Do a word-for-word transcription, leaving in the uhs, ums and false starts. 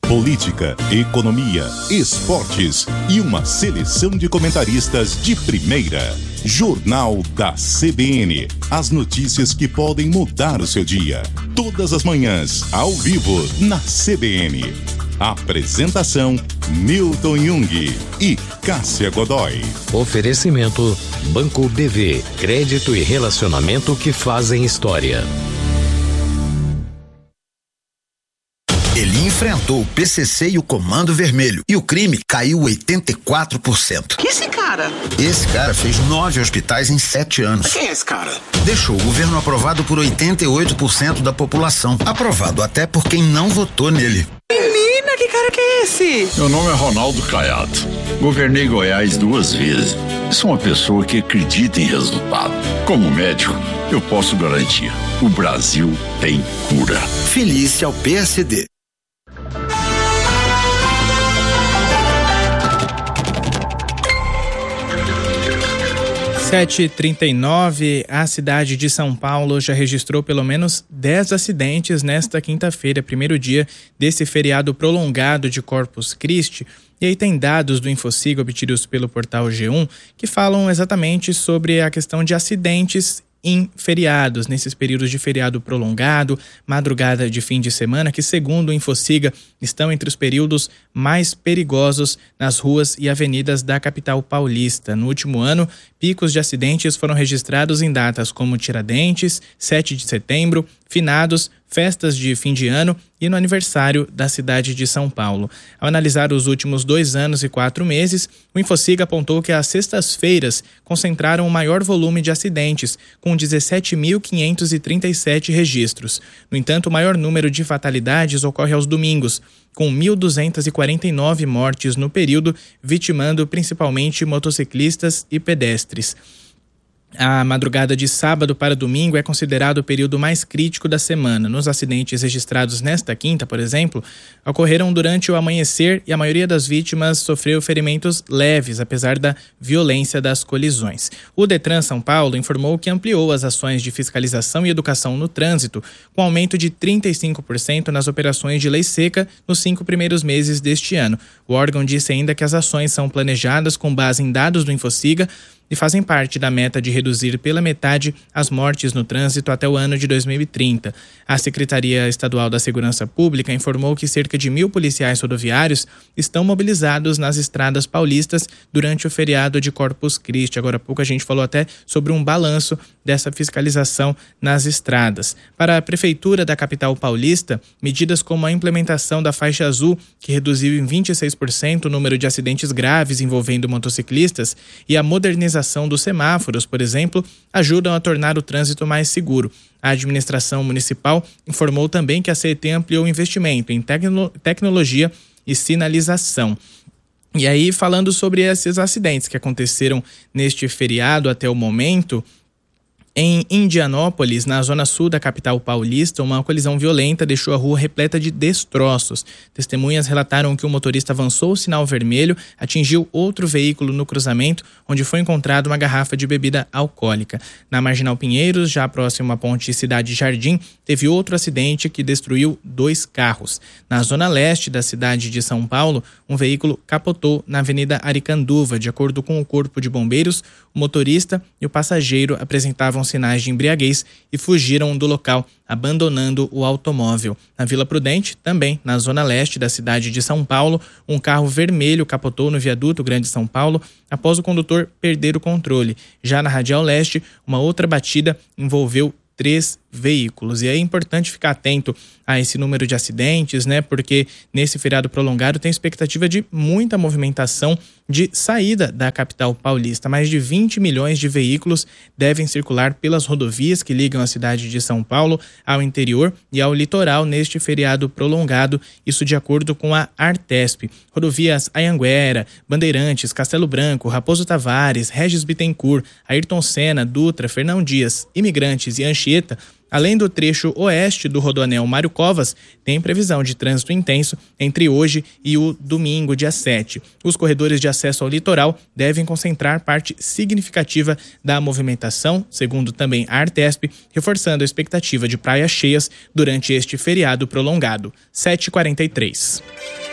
política, economia, esportes e uma seleção de comentaristas de primeira. Jornal da C B N. As notícias que podem mudar o seu dia. Todas as manhãs, ao vivo, na C B N. Apresentação: Milton Jung e Cássia Godoy. Oferecimento: Banco B V. Crédito e relacionamento que fazem história. Ele enfrentou o P C C e o Comando Vermelho e o crime caiu oitenta e quatro por cento. Que esse cara? Esse cara fez nove hospitais em sete anos. Quem é esse cara? Deixou o governo aprovado por oitenta e oito por cento da população. Aprovado até por quem não votou nele. Menina, que cara que é esse? Meu nome é Ronaldo Caiado. Governei Goiás duas vezes. Sou uma pessoa que acredita em resultado. Como médico, eu posso garantir: o Brasil tem cura. Felice ao P S D. sete e trinta e nove, a cidade de São Paulo já registrou pelo menos dez acidentes nesta quinta-feira, primeiro dia desse feriado prolongado de Corpus Christi. E aí tem dados do Infociga obtidos pelo portal G um que falam exatamente sobre a questão de acidentes em feriados, nesses períodos de feriado prolongado, madrugada de fim de semana, que segundo o Infociga estão entre os períodos mais perigosos nas ruas e avenidas da capital paulista. No último ano, picos de acidentes foram registrados em datas como Tiradentes, sete de setembro, finados, festas de fim de ano e no aniversário da cidade de São Paulo. Ao analisar os últimos dois anos e quatro meses, o Infociga apontou que as sextas-feiras concentraram o maior volume de acidentes, com dezessete mil quinhentos e trinta e sete registros. No entanto, o maior número de fatalidades ocorre aos domingos, com mil duzentas e quarenta e nove mortes no período, vitimando principalmente motociclistas e pedestres. A madrugada de sábado para domingo é considerado o período mais crítico da semana. Nos acidentes registrados nesta quinta, por exemplo, ocorreram durante o amanhecer e a maioria das vítimas sofreu ferimentos leves, apesar da violência das colisões. O Detran São Paulo informou que ampliou as ações de fiscalização e educação no trânsito, com aumento de trinta e cinco por cento nas operações de lei seca nos cinco primeiros meses deste ano. O órgão disse ainda que as ações são planejadas com base em dados do Infociga e fazem parte da meta de reduzir pela metade as mortes no trânsito até o ano de dois mil e trinta. A Secretaria Estadual da Segurança Pública informou que cerca de mil policiais rodoviários estão mobilizados nas estradas paulistas durante o feriado de Corpus Christi. Agora há pouco a gente falou até sobre um balanço dessa fiscalização nas estradas. Para a Prefeitura da capital paulista, medidas como a implementação da faixa azul, que reduziu em vinte e seis por cento o número de acidentes graves envolvendo motociclistas, e a modernização dos semáforos, por exemplo, ajudam a tornar o trânsito mais seguro. A administração municipal informou também que a C E T ampliou o investimento em tecno- tecnologia e sinalização. E aí, falando sobre esses acidentes que aconteceram neste feriado até o momento, em Indianópolis, na zona sul da capital paulista, uma colisão violenta deixou a rua repleta de destroços. Testemunhas relataram que o motorista avançou o sinal vermelho, atingiu outro veículo no cruzamento, onde foi encontrada uma garrafa de bebida alcoólica. Na Marginal Pinheiros, já próximo à ponte Cidade Jardim, teve outro acidente que destruiu dois carros. Na zona leste da cidade de São Paulo, um veículo capotou na Avenida Aricanduva. De acordo com o Corpo de Bombeiros, o motorista e o passageiro apresentavam sinais de embriaguez e fugiram do local, abandonando o automóvel. Na Vila Prudente, também na zona leste da cidade de São Paulo, um carro vermelho capotou no viaduto Grande São Paulo após o condutor perder o controle. Já na Radial Leste, uma outra batida envolveu três veículos. E é importante ficar atento a esse número de acidentes, né? Porque nesse feriado prolongado tem expectativa de muita movimentação de saída da capital paulista. Mais de vinte milhões de veículos devem circular pelas rodovias que ligam a cidade de São Paulo ao interior e ao litoral neste feriado prolongado, isso de acordo com a Artesp. Rodovias Anhanguera, Bandeirantes, Castelo Branco, Raposo Tavares, Regis Bittencourt, Ayrton Senna, Dutra, Fernão Dias, Imigrantes e Anchieta Além do trecho oeste do Rodoanel Mário Covas, tem previsão de trânsito intenso entre hoje e o domingo, dia sete. Os corredores de acesso ao litoral devem concentrar parte significativa da movimentação, segundo também a Artesp, reforçando a expectativa de praias cheias durante este feriado prolongado. sete e quarenta e três.